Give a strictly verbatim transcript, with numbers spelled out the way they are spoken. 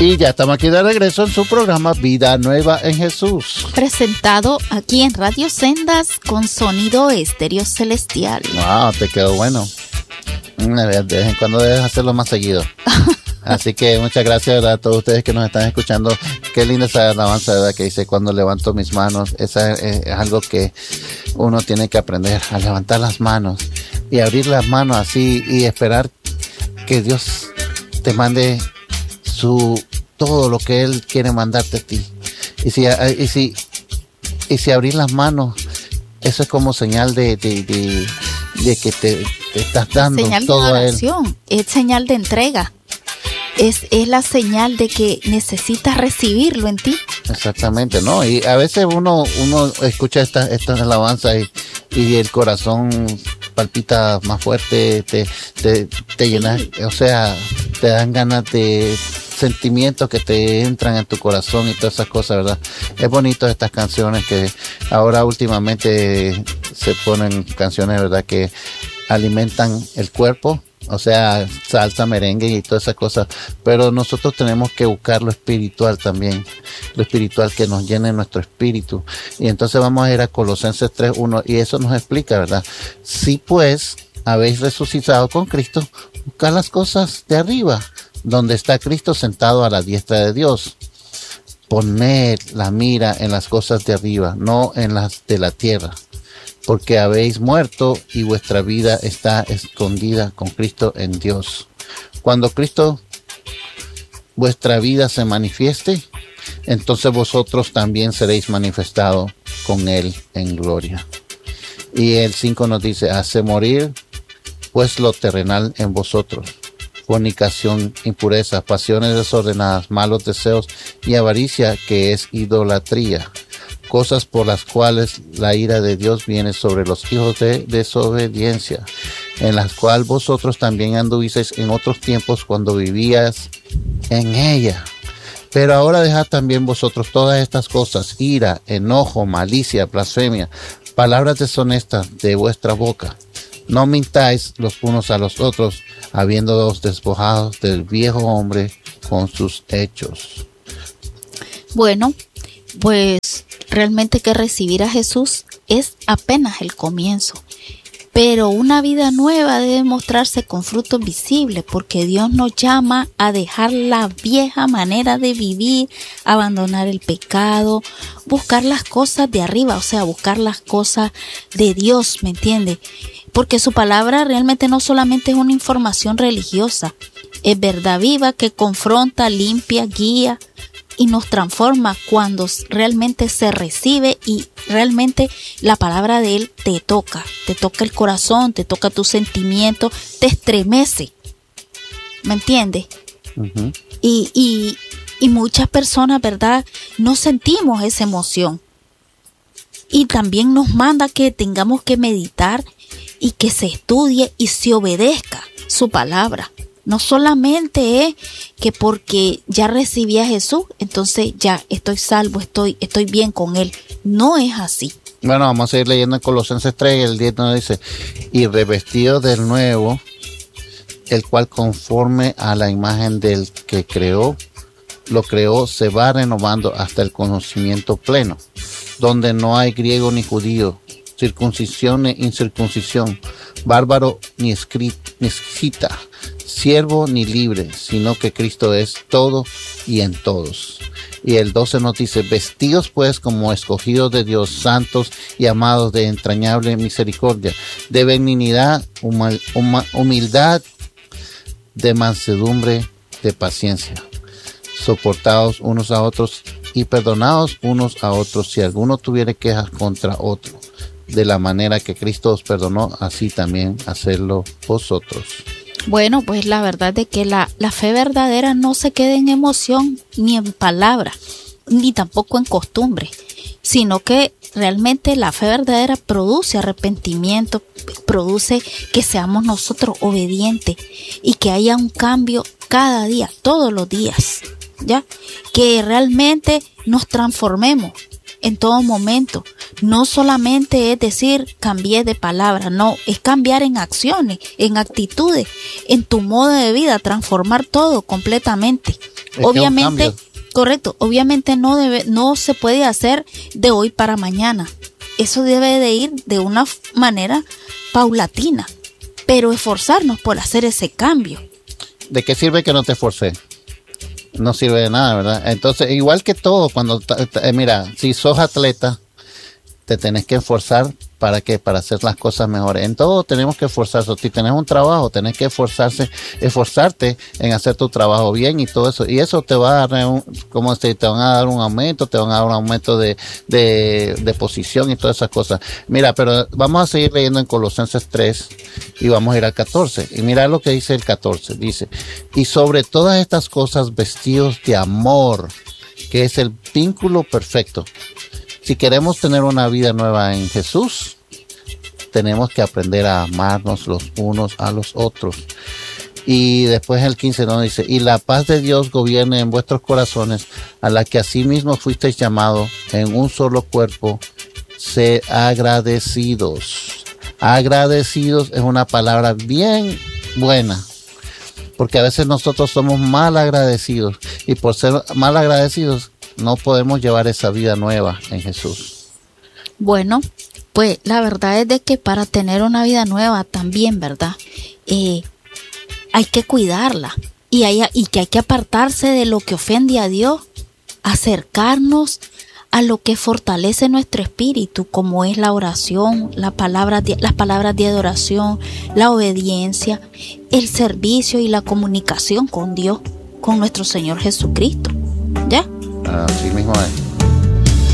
Y ya estamos aquí de regreso en su programa Vida Nueva en Jesús. Presentado aquí en Radio Sendas con sonido estéreo celestial. Wow, te quedó bueno. De vez en cuando debes hacerlo más seguido. Así que muchas gracias, ¿verdad? A todos ustedes que nos están escuchando. Qué linda esa alabanza, ¿verdad? Que dice, cuando levanto mis manos. Esa es, es algo que uno tiene que aprender, a levantar las manos y abrir las manos así y esperar que Dios te mande su todo lo que Él quiere mandarte a ti. Y si, y si, y si abrir las manos, eso es como señal de, de, de, de que te, te estás dando señal todo de a Él. oración, es señal de entrega. Es, es la señal de que necesitas recibirlo en ti. Exactamente, ¿no? Y a veces uno uno escucha estas estas alabanzas y, y el corazón palpita más fuerte, te, te, te llenas, o sea, te dan ganas de sentimientos que te entran en tu corazón y todas esas cosas, ¿verdad? Es bonito estas canciones que ahora últimamente se ponen canciones, ¿verdad? Que alimentan el cuerpo. O sea, salsa, merengue y todas esas cosas. Pero nosotros tenemos que buscar lo espiritual también. Lo espiritual que nos llene nuestro espíritu. Y entonces vamos a ir a Colosenses tres uno. Y eso nos explica, ¿verdad? Si pues habéis resucitado con Cristo, buscad las cosas de arriba, donde está Cristo sentado a la diestra de Dios. Poned la mira en las cosas de arriba, no en las de la tierra. Porque habéis muerto y vuestra vida está escondida con Cristo en Dios. Cuando Cristo, vuestra vida se manifieste, entonces vosotros también seréis manifestados con Él en gloria. Y el cinco nos dice, hace morir pues lo terrenal en vosotros. Fornicación, impureza, pasiones desordenadas, malos deseos y avaricia, que es idolatría. Cosas por las cuales la ira de Dios viene sobre los hijos de desobediencia, en las cuales vosotros también anduvisteis en otros tiempos cuando vivías en ella. Pero ahora dejad también vosotros todas estas cosas, ira, enojo, malicia, blasfemia, palabras deshonestas de vuestra boca. No mintáis los unos a los otros, habiéndoos despojados del viejo hombre con sus hechos. Bueno, pues realmente que recibir a Jesús es apenas el comienzo, pero una vida nueva debe mostrarse con frutos visibles, porque Dios nos llama a dejar la vieja manera de vivir, abandonar el pecado, buscar las cosas de arriba, o sea, buscar las cosas de Dios, ¿me entiende? Porque su palabra realmente no solamente es una información religiosa, es verdad viva que confronta, limpia, guía y nos transforma cuando realmente se recibe y realmente la palabra de Él te toca, te toca el corazón, te toca tus sentimientos, te estremece, ¿me entiendes? Uh-huh. Y, y, y muchas personas, ¿verdad?, no sentimos esa emoción. Y también nos manda que tengamos que meditar y que se estudie y se obedezca su palabra. No solamente es que porque ya recibí a Jesús, entonces ya estoy salvo, estoy, estoy bien con Él. No es así. Bueno, vamos a seguir leyendo en Colosenses tres, el diez nos dice, y revestido del nuevo, el cual conforme a la imagen del que creó, lo creó, se va renovando hasta el conocimiento pleno, donde no hay griego ni judío, circuncisión ni incircuncisión, bárbaro ni escita, siervo ni libre, sino que Cristo es todo y en todos. Y el doce nos dice, vestidos pues como escogidos de Dios, santos y amados de entrañable misericordia, de benignidad, hum- hum- humildad, de mansedumbre, de paciencia, soportados unos a otros y perdonados unos a otros si alguno tuviere quejas contra otro. De la manera que Cristo os perdonó, así también hacedlo vosotros. Bueno, pues la verdad de que la, la fe verdadera no se queda en emoción, ni en palabra, ni tampoco en costumbre, sino que realmente la fe verdadera produce arrepentimiento, produce que seamos nosotros obedientes y que haya un cambio cada día, todos los días, ¿ya? Que realmente nos transformemos en todo momento. No solamente es decir, cambié de palabra, no, es cambiar en acciones, en actitudes, en tu modo de vida, transformar todo completamente. Es Obviamente, correcto, obviamente no debe, no se puede hacer de hoy para mañana. Eso debe de ir de una manera paulatina, pero esforzarnos por hacer ese cambio. ¿De qué sirve que no te esforcé? No sirve de nada, ¿verdad? Entonces, igual que todo, cuando, eh, mira, si sos atleta, te tenés que esforzar para que para hacer las cosas mejores. En todo tenemos que esforzarse. Si tenés un trabajo, tenés que esforzarse, esforzarte en hacer tu trabajo bien y todo eso. Y eso te va a dar un, como se te van a dar un aumento, te van a dar un aumento de, de, de posición y todas esas cosas. Mira, pero vamos a seguir leyendo en Colosenses tres y vamos a ir al catorce. Y mira lo que dice el catorce. Dice, y sobre todas estas cosas vestidos de amor, que es el vínculo perfecto. Si queremos tener una vida nueva en Jesús, tenemos que aprender a amarnos los unos a los otros. Y después el quince nos dice, y la paz de Dios gobierne en vuestros corazones, a la que asimismo fuisteis llamados en un solo cuerpo, sed agradecidos. Agradecidos es una palabra bien buena, porque a veces nosotros somos mal agradecidos, y por ser mal agradecidos, no podemos llevar esa vida nueva en Jesús. Bueno, pues la verdad es de que para tener una vida nueva también, ¿verdad? Eh, hay que cuidarla y, hay, y que hay que apartarse de lo que ofende a Dios, acercarnos a lo que fortalece nuestro espíritu, como es la oración, la palabra de, las palabras de adoración, la obediencia, el servicio y la comunicación con Dios, con nuestro Señor Jesucristo. ¿Ya? Así mismo es.